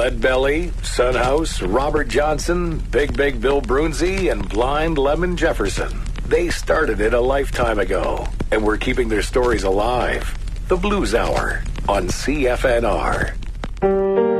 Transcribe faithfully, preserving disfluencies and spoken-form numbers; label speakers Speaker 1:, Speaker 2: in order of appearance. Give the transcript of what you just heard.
Speaker 1: Leadbelly, Sunhouse, Robert Johnson, Big Big Bill Brunzi, and Blind Lemon Jefferson. They started it a lifetime ago, and we're keeping their stories alive. The Blues Hour on C F N R.